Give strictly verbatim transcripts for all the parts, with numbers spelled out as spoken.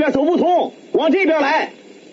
边走不通，往这边来。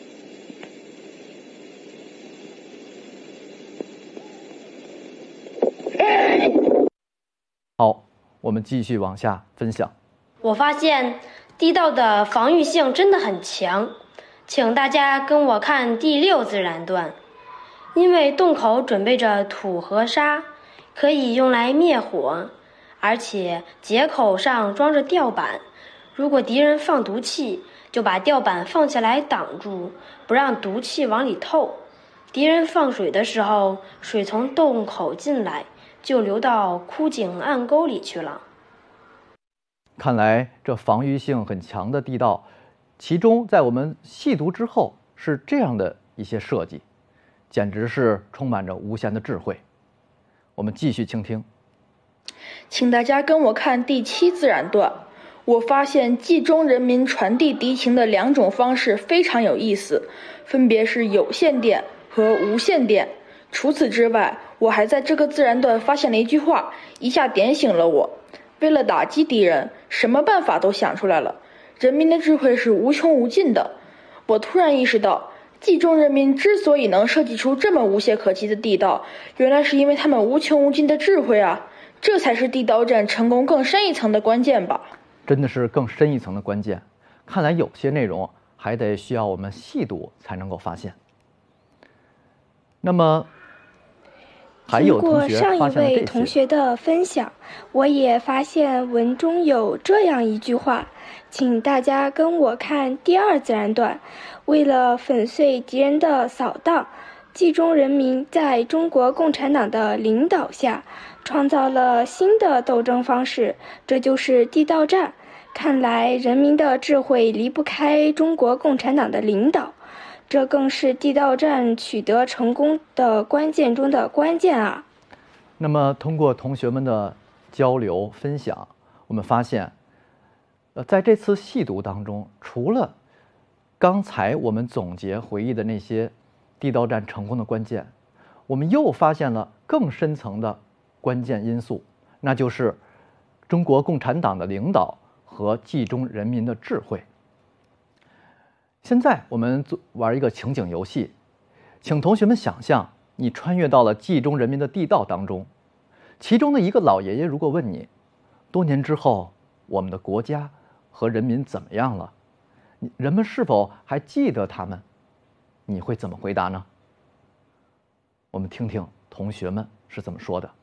哎， 好，我们继续往下分享。 我发现地道的防御性真的很强，请大家跟我看第六自然段。因为洞口准备着土和沙，可以用来灭火，而且解口上装着吊板，如果敌人放毒气，就把吊板放起来挡住，不让毒气往里透。敌人放水的时候，水从洞口进来，就流到枯井暗沟里去了。 看来这防御性很强的地道，其中在我们细读之后是这样的一些设计，简直是充满着无限的智慧。我们继续倾听。 请大家跟我看第七自然段。我发现冀中人民传递敌情的两种方式非常有意思，分别是有线电和无线电。除此之外，我还在这个自然段发现了一句话，一下点醒了我。为了打击敌人，什么办法都想出来了。人民的智慧是无穷无尽的。我突然意识到，冀中人民之所以能设计出这么无懈可击的地道，原来是因为他们无穷无尽的智慧啊！这才是地道战成功更深一层的关键吧。 真的是更深一层的关键，看来有些内容还得需要我们细读才能够发现。那么还有同学经过上一位同学的分享，我也发现文中有这样一句话，请大家跟我看第二自然段。为了粉碎敌人的扫荡，冀中人民在中国共产党的领导下创造了新的斗争方式，这就是地道战。看来人民的智慧离不开中国共产党的领导，这更是地道战取得成功的关键中的关键啊。 那么通过同学们的交流分享，我们发现呃，在这次细读当中，除了刚才我们总结回忆的那些地道战成功的关键，我们又发现了更深层的关键因素，那就是中国共产党的领导和冀中人民的智慧。现在我们玩一个情景游戏，请同学们想象你穿越到了冀中人民的地道当中，其中的一个老爷爷如果问你，多年之后我们的国家和人民怎么样了？人们是否还记得他们？你会怎么回答呢？我们听听同学们是怎么说的。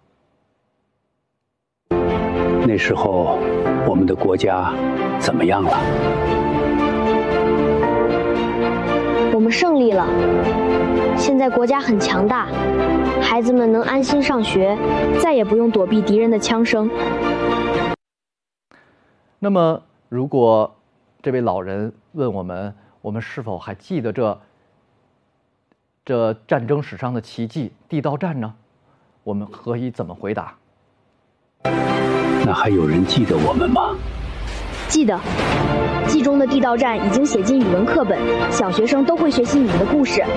那时候我们的国家怎么样了？ 我们胜利了，现在国家很强大，孩子们能安心上学，再也不用躲避敌人的枪声。 那么如果这位老人问我们，我们是否还记得这这战争史上的奇迹地道战呢？我们可以怎么回答？ 那还有人记得我们吗？ 记得，冀中的地道战已经写进语文课本，小学生都会学习你们的故事。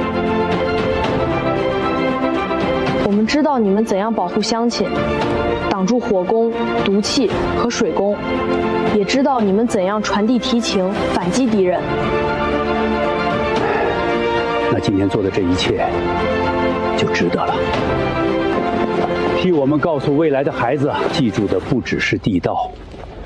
我们知道你们怎样保护乡亲，挡住火攻、毒气和水攻，也知道你们怎样传递敌情，反击敌人。 那今天做的这一切就值得了。替我们告诉未来的孩子，记住的不只是地道，